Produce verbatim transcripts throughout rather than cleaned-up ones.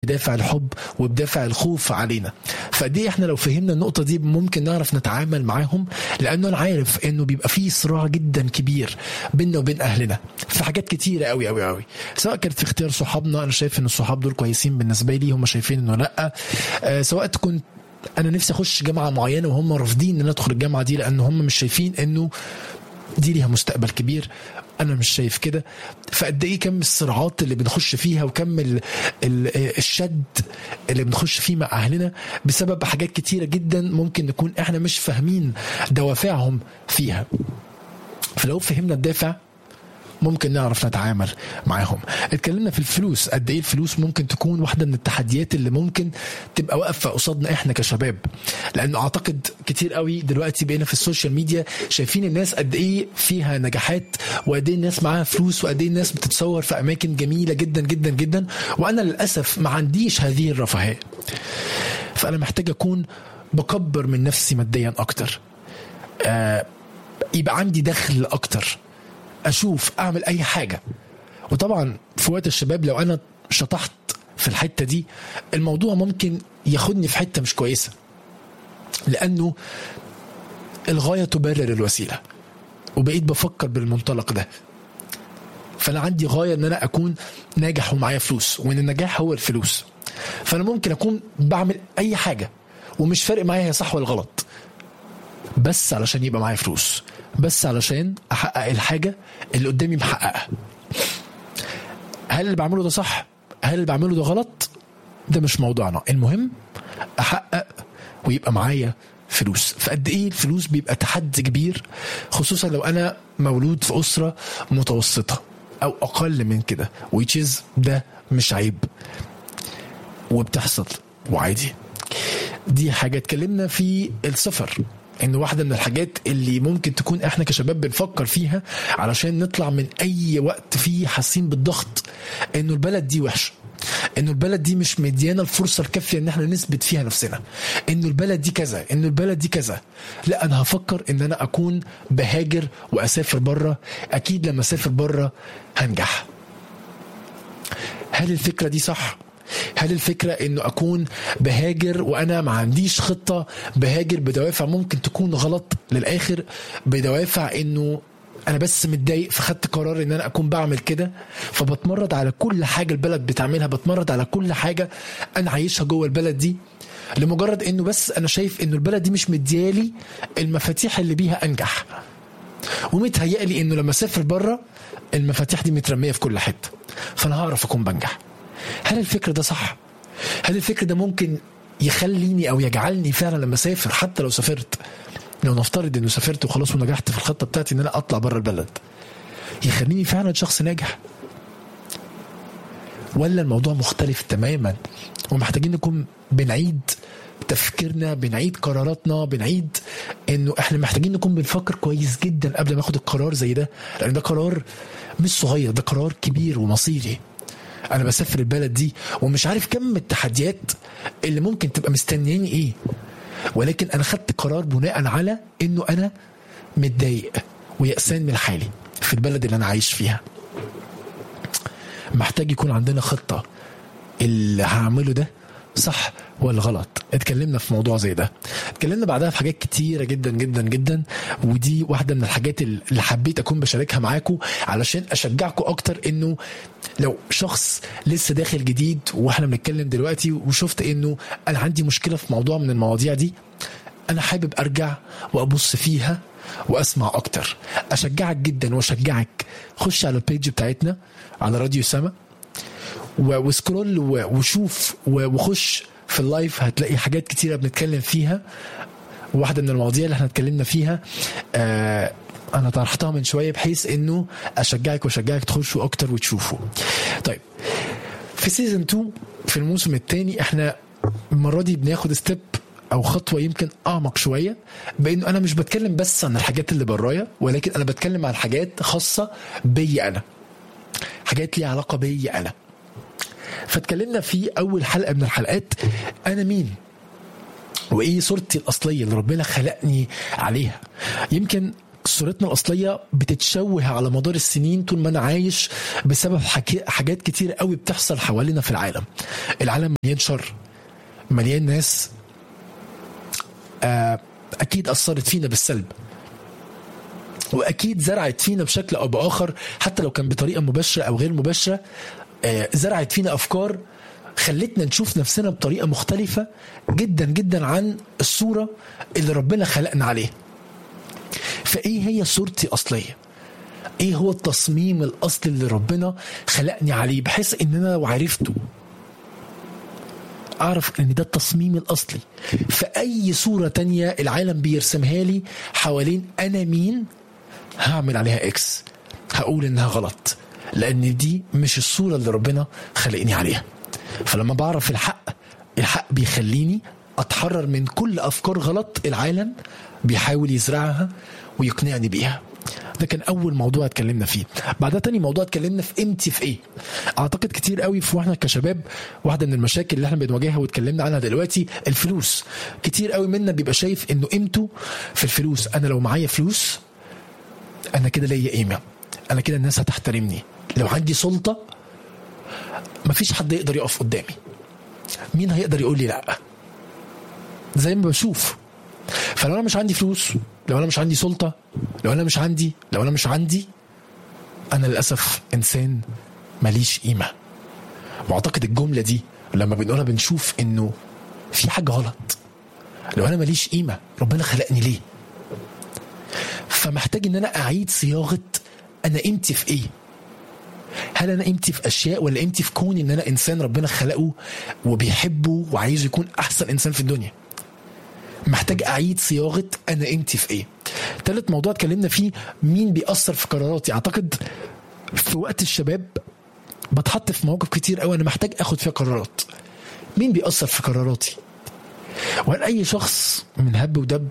بدافع الحب وبدافع الخوف علينا. فدي احنا لو فهمنا النقطة دي ممكن نعرف نتعامل معاهم، لأنه أنا عارف إنه بيبقى فيه صراع جدا كبير بيننا وبين أهلنا في حاجات كتيرة قوي قوي قوي، سواء كانت في اختيار صحابنا. أنا شايف إن الصحاب دول كويسين بالنسبة لي، هم شايفين إنه لأ. آه سواء تكون أنا نفسي أخش جامعة معينة وهم رافضين إن أدخل الجامعة دي لأن هم مش شايفين إنه دي ليها مستقبل كبير، أنا مش شايف كده. فقد إيه كم الصراعات اللي بنخش فيها وكم ال ال الشد اللي بنخش فيه مع أهلنا بسبب حاجات كتيرة جدا ممكن نكون إحنا مش فاهمين دوافعهم فيها. فلو فهمنا الدافع ممكن نعرف نتعامل معاهم. اتكلمنا في الفلوس، قد ايه الفلوس ممكن تكون واحدة من التحديات اللي ممكن تبقى واقفة قصادنا احنا كشباب، لانه اعتقد كتير قوي دلوقتي بقينا في السوشيال ميديا شايفين الناس قد ايه فيها نجاحات، وقد ايه الناس معاها فلوس، وقد ايه الناس بتتصور في اماكن جميلة جدا جدا جدا، وانا للاسف ما عنديش هذه الرفاهية. فانا محتاج اكون بكبر من نفسي ماديا اكتر، آه يبقى عندي دخل اكتر، اشوف اعمل اي حاجة. وطبعا في وقت الشباب لو انا شطحت في الحتة دي الموضوع ممكن ياخدني في حتة مش كويسة، لانه الغاية تبرر الوسيلة، وبقيت بفكر بالمنطلق ده. فانا عندي غاية ان انا اكون ناجح ومعايا فلوس، وان النجاح هو الفلوس. فانا ممكن اكون بعمل اي حاجة ومش فارق معايا هي صح ولا غلط، بس علشان يبقى معايا فلوس، بس علشان احقق الحاجة اللي قدامي محققها. هل اللي بعمله ده صح؟ هل اللي بعمله ده غلط؟ ده مش موضوعنا، المهم احقق ويبقى معايا فلوس. فقد ايه الفلوس بيبقى تحدي كبير، خصوصا لو انا مولود في اسرة متوسطة او اقل من كده، which is ده مش عيب وبتحصل وعادي. دي حاجة. اتكلمنا في السفر، انه واحدة من الحاجات اللي ممكن تكون احنا كشباب بنفكر فيها علشان نطلع من اي وقت فيه حاسين بالضغط، انه البلد دي وحشة، انه البلد دي مش مديانا الفرصة الكافية ان احنا نثبت فيها نفسنا، انه البلد دي كذا، انه البلد دي كذا. لا، انا هفكر ان انا اكون بهاجر واسافر برا، اكيد لما اسافر برا هنجح. هل الفكرة دي صح؟ هل الفكرة انه اكون بهاجر وانا ما عنديش خطة، بهاجر بدوافع ممكن تكون غلط للاخر، بدوافع انه انا بس متضايق فخدت قرار ان انا اكون بعمل كده، فبتمرد على كل حاجة البلد بتعملها، بتمرد على كل حاجة انا عايشها جوه البلد دي، لمجرد انه بس انا شايف انه البلد دي مش مديالي المفاتيح اللي بيها انجح، ومتهيألي انه لما اسافر بره المفاتيح دي مترمية في كل حتة، فانا هعرف اكون بنجح. هل الفكر ده صح؟ هل الفكر ده ممكن يخليني او يجعلني فعلا لما اسافر، حتى لو سافرت، لو نفترض انه سافرت وخلاص ونجحت في الخطة بتاعتي ان انا اطلع بره البلد، يخليني فعلا شخص ناجح؟ ولا الموضوع مختلف تماما ومحتاجين نكون بنعيد تفكيرنا، بنعيد قراراتنا، بنعيد انه احنا محتاجين نكون بنفكر كويس جدا قبل ما اخد القرار زي ده، لان ده قرار مش صغير، ده قرار كبير ومصيري. انا بسافر البلد دي ومش عارف كم التحديات اللي ممكن تبقى مستنياني ايه، ولكن انا خدت قرار بناء على انه انا متضايق ويأسان من حالي في البلد اللي انا عايش فيها. محتاج يكون عندنا خطة، اللي هعمله ده صح ولا غلط. اتكلمنا في موضوع زي ده، اتكلمنا بعدها في حاجات كتيرة جدا جدا جدا، ودي واحدة من الحاجات اللي حبيت اكون بشاركها معاكم علشان اشجعكم اكتر، انه لو شخص لسه داخل جديد واحنا بنتكلم دلوقتي وشفت انه انا عندي مشكلة في موضوع من المواضيع دي، انا حابب ارجع وابص فيها واسمع اكتر، اشجعك جدا واشجعك خش على البيج بتاعتنا على راديو سما وسكرول وشوف وخش في اللايف، هتلاقي حاجات كتيرة بنتكلم فيها. واحدة من المواضيع اللي احنا اتكلمنا فيها آه انا طرحتها من شوية بحيث انه اشجعك واشجعك تخشوا اكتر وتشوفوا. طيب في سيزن اتنين في الموسم الثاني احنا المرة دي بناخد ستيب او خطوة يمكن اعمق شوية، بانه انا مش بتكلم بس عن الحاجات اللي برايا، ولكن انا بتكلم عن حاجات خاصة بي انا، حاجات ليها علاقة بي انا. فاتكلمنا في اول حلقة من الحلقات انا مين وايه صورتي الاصلية اللي ربنا خلقني عليها. يمكن صورتنا الأصلية بتتشوه على مدار السنين طول ما أنا عايش بسبب حاجات كتير قوي بتحصل حوالينا في العالم. العالم مليان شر، مليان ناس أكيد أثرت فينا بالسلب، وأكيد زرعت فينا بشكل أو بآخر، حتى لو كان بطريقة مباشرة أو غير مباشرة، زرعت فينا أفكار خلتنا نشوف نفسنا بطريقة مختلفة جدا جدا عن الصورة اللي ربنا خلقنا عليه. فإيه هي صورتي الأصلية؟ إيه هو التصميم الأصلي اللي ربنا خلقني عليه، بحيث إن أنا لو عرفته أعرف إن ده التصميم الأصلي. فأي صورة تانية العالم بيرسمها لي حوالين أنا مين، هعمل عليها إكس، هقول إنها غلط، لأن دي مش الصورة اللي ربنا خلقني عليها. فلما بعرف الحق، الحق بيخليني أتحرر من كل أفكار غلط العالم بيحاول يزرعها ويقنعني بيها. ده كان أول موضوع اتكلمنا فيه. بعدها تاني موضوع اتكلمنا في قيمتي في إيه. أعتقد كتير قوي في واحنا كشباب واحدة من المشاكل اللي احنا بنواجهها واتكلمنا عنها دلوقتي الفلوس. كتير قوي منا بيبقى شايف إنه قيمته في الفلوس. أنا لو معايا فلوس أنا كده ليا قيمة، أنا كده الناس هتحترمني. لو عندي سلطة مفيش حد يقدر يقف قدامي. مين هيقدر يقول لي لأ؟ زي ما بشوف. فلو أنا مش عندي فلوس، لو أنا مش عندي سلطة، لو أنا مش عندي لو أنا مش عندي أنا للأسف إنسان ماليش قيمة. وأعتقد الجملة دي لما بنقولها بنشوف إنه في حاجة غلط. لو أنا ماليش قيمة ربنا خلقني ليه؟ فمحتاج إن أنا أعيد صياغة أنا قيمتي في إيه؟ هل أنا قيمتي في أشياء، ولا قيمتي في كون إن أنا إنسان ربنا خلقه وبيحبه وعايز يكون أحسن إنسان في الدنيا؟ محتاج أعيد صياغة أنا قيمتي في إيه. ثالث موضوع اتكلمنا فيه مين بيأثر في قراراتي. أعتقد في وقت الشباب بتحط في مواقف كتير أوي أنا محتاج أخد فيها قرارات. مين بيأثر في قراراتي؟ وهل أي شخص من هب ودب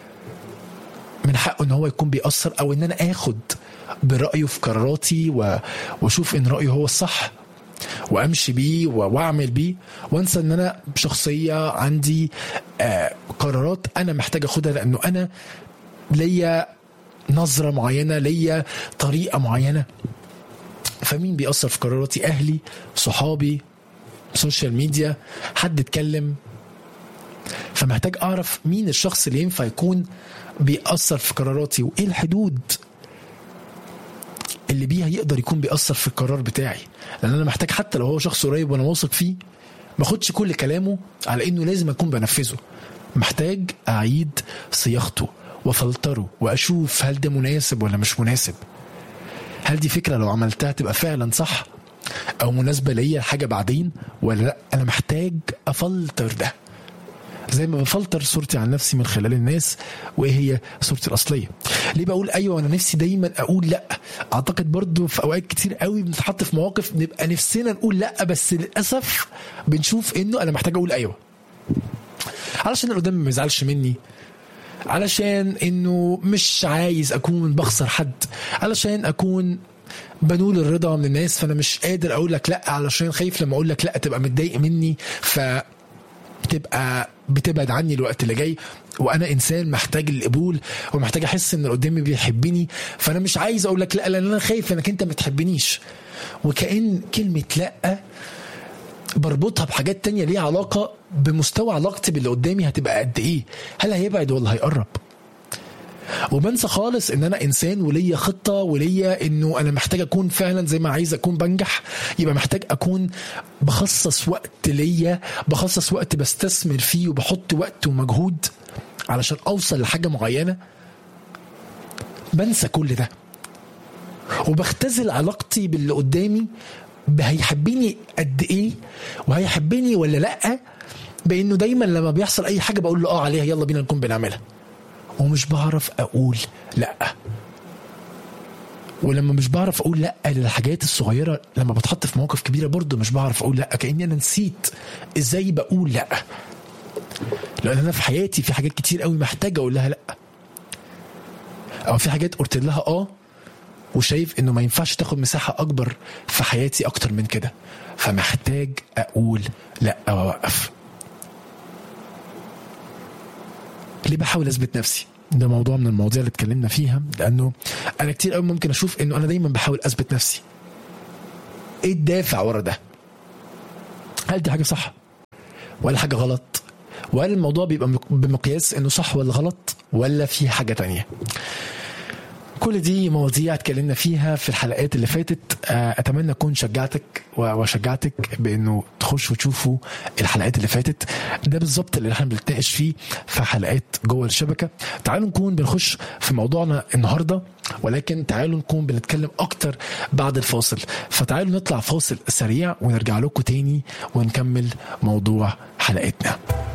من حقه إن هو يكون بيأثر، أو إن أنا أخد برأيه في قراراتي واشوف ان رأيه هو الصح وامشي بيه واعمل بيه، وانسى ان انا شخصية عندي آه قرارات انا محتاج اخدها، لانه انا ليا نظرة معينة، ليا طريقة معينة. فمين بيأثر في قراراتي؟ اهلي، صحابي، سوشيال ميديا، حد اتكلم. فمحتاج اعرف مين الشخص اللي ينفع يكون بيأثر في قراراتي، وايه الحدود اللي بيها يقدر يكون بيأثر في القرار بتاعي. لأن أنا محتاج حتى لو هو شخص قريب وأنا واثق فيه ما أخدش كل كلامه على إنه لازم أكون بنفذه. محتاج أعيد صياغته وفلتره وأشوف هل ده مناسب ولا مش مناسب. هل دي فكرة لو عملتها تبقى فعلا صح أو مناسبة ليا حاجة بعدين، ولا لأ أنا محتاج أفلتر ده زي ما بفلتر صورتي عن نفسي من خلال الناس وايه هي صورتي الأصلية. ليه بقول ايوه وانا نفسي دايما اقول لا؟ اعتقد برضو في اوقات كتير قوي بنتحط في مواقف نبقى نفسنا نقول لا، بس للاسف بنشوف انه انا محتاج اقول ايوه علشان اللي قدامي ما يزعلش مني، علشان انه مش عايز اكون بخسر حد، علشان اكون بنول الرضا من الناس. فانا مش قادر اقول لك لا علشان خايف لما اقول لك لا تبقى متضايق مني فتبقى بتبعد عني الوقت اللي جاي. وانا انسان محتاج القبول ومحتاج احس ان اللي قدامي بيحبني، فانا مش عايز اقول لك لا لان انا خايف انك انت ما تحبنيش. وكأن كلمة لا بربطها بحاجات تانية ليها علاقة بمستوى علاقتي باللي قدامي هتبقى قد ايه، هل هيبعد ولا هيقرب. وبنسى خالص ان انا انسان وليا خطة وليا انه انا محتاج اكون فعلا زي ما عايز اكون بنجح، يبقى محتاج اكون بخصص وقت ليا، بخصص وقت بستثمر فيه وبحط وقت ومجهود علشان اوصل لحاجة معينة. بنسى كل ده وبختزل علاقتي باللي قدامي هيحبني قد ايه وهيحبني ولا لا، بانه دايما لما بيحصل اي حاجة بقول له اه عليها يلا بينا نكون بنعملها، ومش بعرف اقول لا. ولما مش بعرف اقول لا للحاجات الصغيرة، لما بتحط في مواقف كبيرة برضو مش بعرف اقول لا، كأني انا نسيت ازاي بقول لا. لان انا في حياتي في حاجات كتير قوي محتاج اقول لها لا، او في حاجات قلت لها اه وشايف انه ما ينفعش تاخد مساحة اكبر في حياتي اكتر من كده، فمحتاج اقول لا واوقف. ليه بحاول اثبت نفسي؟ ده موضوع من المواضيع اللي اتكلمنا فيها، لانه انا كتير قوي ممكن اشوف انه انا دايما بحاول اثبت نفسي. ايه الدافع ورا ده؟ هل دي حاجه صح ولا حاجه غلط؟ وهل الموضوع بيبقى بمقياس انه صح ولا غلط، ولا في حاجه تانية؟ كل دي مواضيع اتكلمنا فيها في الحلقات اللي فاتت. اتمنى اكون شجعتك وشجعتك بانه تخش وتشوفوا الحلقات اللي فاتت. ده بالظبط اللي احنا بنتناقش فيه في حلقات جوه الشبكه. تعالوا نكون بنخش في موضوعنا النهارده، ولكن تعالوا نكون بنتكلم اكتر بعد الفاصل. فتعالوا نطلع فاصل سريع ونرجع لكم تاني ونكمل موضوع حلقتنا.